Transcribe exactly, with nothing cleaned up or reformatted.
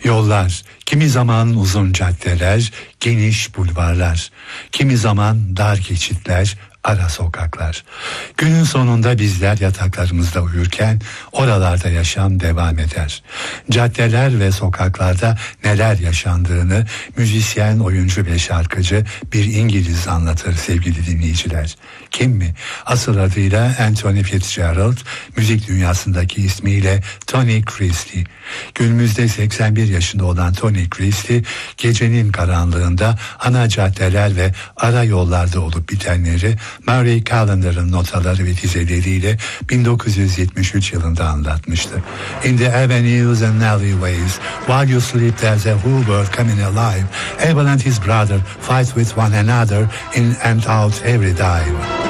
Yollar, kimi zaman uzun caddeler, geniş bulvarlar, kimi zaman dar geçitler, ara sokaklar. Günün sonunda bizler yataklarımızda uyurken oralarda yaşam devam eder. Caddeler ve sokaklarda neler yaşandığını müzisyen, oyuncu ve şarkıcı bir İngiliz anlatır sevgili dinleyiciler. Kim mi? Asıl adıyla Anthony Fitzgerald, müzik dünyasındaki ismiyle Tony Christie. Günümüzde seksen bir yaşında olan Tony Christie, gecenin karanlığında ana caddeler ve ara yollarda olup bitenleri Murray Calendar'ın notaları ve dizeleriyle bin dokuz yüz yetmiş üç yılında anlatmıştı. In the avenues and alleyways, while you sleep there's a whole world coming alive. Abel and his brother fight with one another in and out every dive.